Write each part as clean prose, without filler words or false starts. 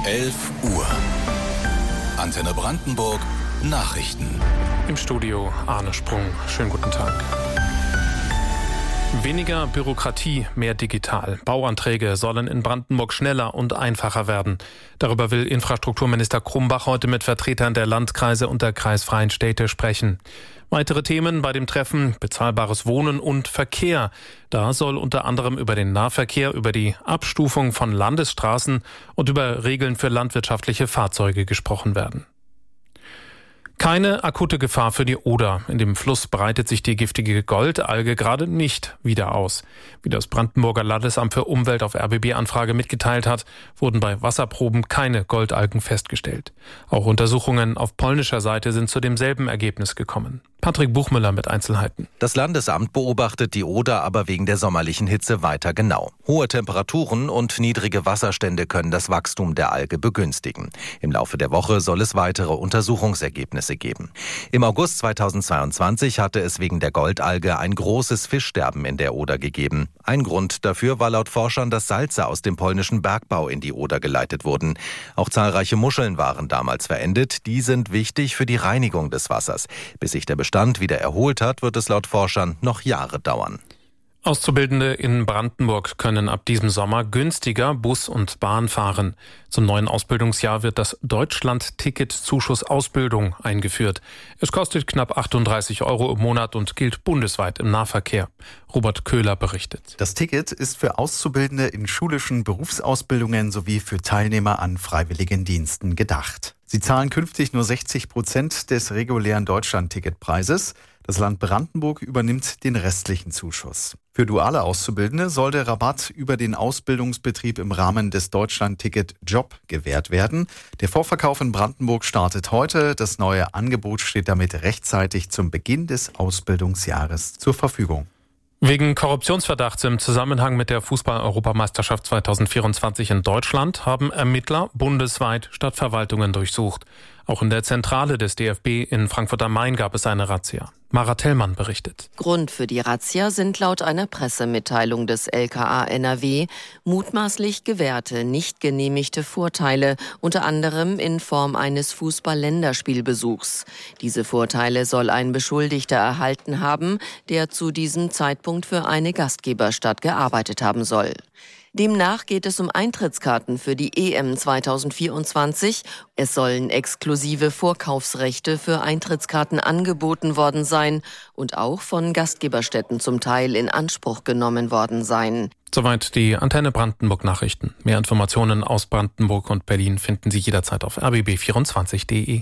11 Uhr. Antenne Brandenburg Nachrichten. Im Studio Arne Sprung. Schönen guten Tag. Weniger Bürokratie, mehr digital. Bauanträge sollen in Brandenburg schneller und einfacher werden. Darüber will Infrastrukturminister Krumbach heute mit Vertretern der Landkreise und der kreisfreien Städte sprechen. Weitere Themen bei dem Treffen: bezahlbares Wohnen und Verkehr. Da soll unter anderem über den Nahverkehr, über die Abstufung von Landesstraßen und über Regeln für landwirtschaftliche Fahrzeuge gesprochen werden. Keine akute Gefahr für die Oder. In dem Fluss breitet sich die giftige Goldalge gerade nicht wieder aus. Wie das Brandenburger Landesamt für Umwelt auf RBB-Anfrage mitgeteilt hat, wurden bei Wasserproben keine Goldalgen festgestellt. Auch Untersuchungen auf polnischer Seite sind zu demselben Ergebnis gekommen. Patrick Buchmüller mit Einzelheiten. Das Landesamt beobachtet die Oder aber wegen der sommerlichen Hitze weiter genau. Hohe Temperaturen und niedrige Wasserstände können das Wachstum der Alge begünstigen. Im Laufe der Woche soll es weitere Untersuchungsergebnisse geben. Im August 2022 hatte es wegen der Goldalge ein großes Fischsterben in der Oder gegeben. Ein Grund dafür war laut Forschern, dass Salze aus dem polnischen Bergbau in die Oder geleitet wurden. Auch zahlreiche Muscheln waren damals verendet. Die sind wichtig für die Reinigung des Wassers. Bis sich der Bestand wieder erholt hat, wird es laut Forschern noch Jahre dauern. Auszubildende in Brandenburg können ab diesem Sommer günstiger Bus und Bahn fahren. Zum neuen Ausbildungsjahr wird das Deutschland-Ticket-Zuschuss Ausbildung eingeführt. Es kostet knapp 38 € im Monat und gilt bundesweit im Nahverkehr. Robert Köhler berichtet. Das Ticket ist für Auszubildende in schulischen Berufsausbildungen sowie für Teilnehmer an Freiwilligendiensten gedacht. Sie zahlen künftig nur 60% des regulären Deutschland-Ticketpreises. Das Land Brandenburg übernimmt den restlichen Zuschuss. Für duale Auszubildende soll der Rabatt über den Ausbildungsbetrieb im Rahmen des Deutschland-Ticket Job gewährt werden. Der Vorverkauf in Brandenburg startet heute. Das neue Angebot steht damit rechtzeitig zum Beginn des Ausbildungsjahres zur Verfügung. Wegen Korruptionsverdachts im Zusammenhang mit der Fußball-Europameisterschaft 2024 in Deutschland haben Ermittler bundesweit Stadtverwaltungen durchsucht. Auch in der Zentrale des DFB in Frankfurt am Main gab es eine Razzia. Mara Tellmann berichtet. Grund für die Razzia sind laut einer Pressemitteilung des LKA NRW mutmaßlich gewährte, nicht genehmigte Vorteile, unter anderem in Form eines Fußball-Länderspielbesuchs. Diese Vorteile soll ein Beschuldigter erhalten haben, der zu diesem Zeitpunkt für eine Gastgeberstadt gearbeitet haben soll. Demnach geht es um Eintrittskarten für die EM 2024. Es sollen exklusive Vorkaufsrechte für Eintrittskarten angeboten worden sein und auch von Gastgeberstätten zum Teil in Anspruch genommen worden sein. Soweit die Antenne Brandenburg Nachrichten. Mehr Informationen aus Brandenburg und Berlin finden Sie jederzeit auf rbb24.de.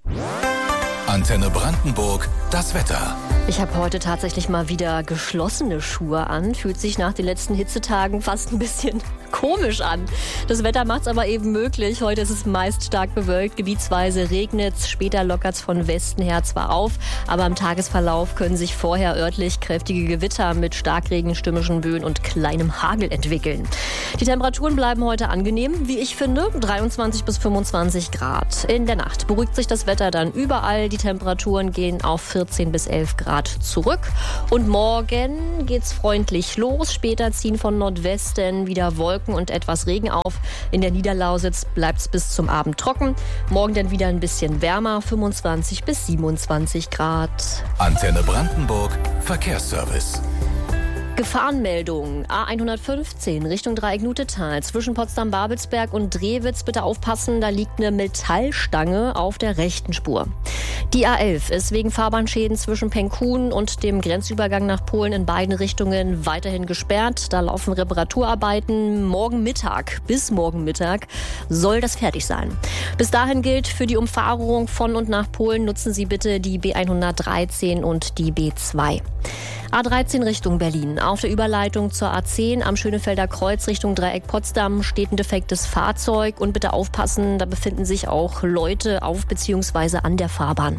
Antenne Brandenburg, das Wetter. Ich habe heute tatsächlich mal wieder geschlossene Schuhe an. Fühlt sich nach den letzten Hitzetagen fast ein bisschen komisch an. Das Wetter macht es aber eben möglich. Heute ist es meist stark bewölkt. Gebietsweise regnet es. Später lockert es von Westen her zwar auf, aber im Tagesverlauf können sich vorher örtlich kräftige Gewitter mit Starkregen, stürmischen Böen und kleinem Hagel entwickeln. Die Temperaturen bleiben heute angenehm, wie ich finde. 23 bis 25 Grad. In der Nacht beruhigt sich das Wetter dann überall. Die Temperaturen gehen auf 14 bis 11 Grad zurück. Und morgen geht's freundlich los. Später ziehen von Nordwesten wieder Wolken und etwas Regen auf. In der Niederlausitz bleibt's bis zum Abend trocken. Morgen dann wieder ein bisschen wärmer, 25 bis 27 Grad. Antenne Brandenburg, Verkehrsservice. Gefahrenmeldung A115 Richtung Dreieck-Nutetal zwischen Potsdam-Babelsberg und Drewitz. Bitte aufpassen, da liegt eine Metallstange auf der rechten Spur. Die A11 ist wegen Fahrbahnschäden zwischen Penkhuhn und dem Grenzübergang nach Polen in beiden Richtungen weiterhin gesperrt. Da laufen Reparaturarbeiten. Bis morgen Mittag soll das fertig sein. Bis dahin gilt für die Umfahrung von und nach Polen, nutzen Sie bitte die B113 und die B2. A13 Richtung Berlin. Auf der Überleitung zur A10 am Schönefelder Kreuz Richtung Dreieck Potsdam steht ein defektes Fahrzeug. Und bitte aufpassen, da befinden sich auch Leute auf bzw. an der Fahrbahn.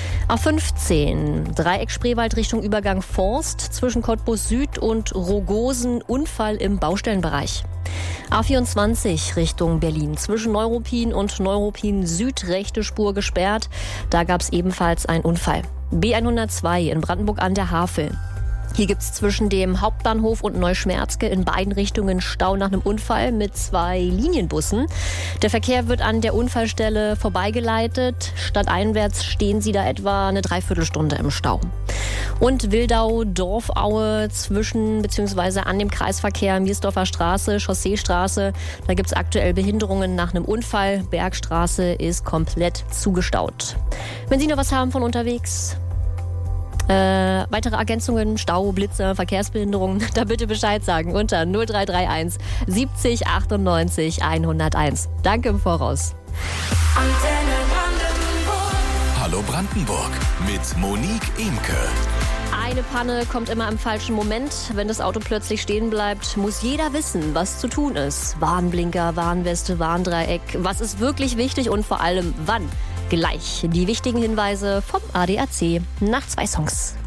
A15 Dreieck Spreewald Richtung Übergang Forst zwischen Cottbus Süd und Rogosen. Unfall im Baustellenbereich. A24 Richtung Berlin zwischen Neuruppin und Neuruppin Süd rechte Spur gesperrt. Da gab es ebenfalls einen Unfall. B102 in Brandenburg an der Havel. Hier gibt es zwischen dem Hauptbahnhof und Neuschmerzke in beiden Richtungen Stau nach einem Unfall mit 2 Linienbussen. Der Verkehr wird an der Unfallstelle vorbeigeleitet. Stadteinwärts stehen sie da etwa eine Dreiviertelstunde im Stau. Und Wildau-Dorfaue zwischen bzw. an dem Kreisverkehr Miersdorfer Straße, Chausseestraße. Da gibt es aktuell Behinderungen nach einem Unfall. Bergstraße ist komplett zugestaut. Wenn Sie noch was haben von unterwegs, weitere Ergänzungen, Stau, Blitzer, Verkehrsbehinderungen, da bitte Bescheid sagen unter 0331 70 98 101. Danke im Voraus. Hallo Brandenburg mit Monique Imke. Eine Panne kommt immer im falschen Moment. Wenn das Auto plötzlich stehen bleibt, muss jeder wissen, was zu tun ist. Warnblinker, Warnweste, Warndreieck. Was ist wirklich wichtig und vor allem wann? Gleich die wichtigen Hinweise vom ADAC nach 2 Songs.